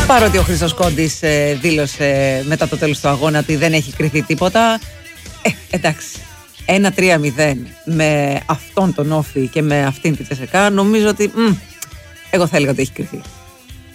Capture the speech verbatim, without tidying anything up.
Παρότι ο Χρήστος Κόντης ε, δήλωσε μετά το τέλος του αγώνα ότι δεν έχει κριθεί τίποτα. Ε, εντάξει. ένα τρία μηδέν με αυτόν τον Όφη και με αυτήν τη Τσεσεκά, νομίζω ότι μ, εγώ θα έλεγα ότι έχει κριθεί.